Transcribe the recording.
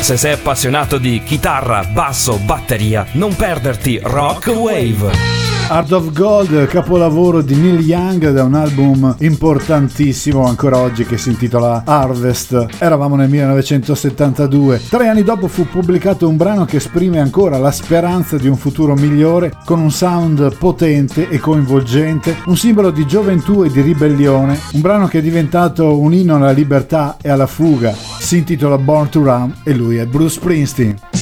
Se sei appassionato di chitarra, basso, batteria, non perderti Rock Wave. Heart of Gold, capolavoro di Neil Young, da un album importantissimo ancora oggi che si intitola Harvest. Eravamo nel 1972. 3 anni dopo fu pubblicato un brano che esprime ancora la speranza di un futuro migliore, con un sound potente e coinvolgente, un simbolo di gioventù e di ribellione, un brano che è diventato un inno alla libertà e alla fuga. Si intitola Born to Run e lui è Bruce Springsteen.